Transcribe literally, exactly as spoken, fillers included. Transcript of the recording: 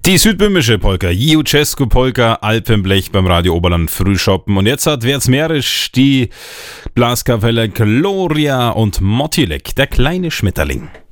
Die südböhmische Polka, Jiucescu Polka, Alpenblech beim Radio Oberland Frühschoppen. Und jetzt hat Wertsmerisch die Blaskapelle Gloria und Mottilek, der kleine Schmetterling.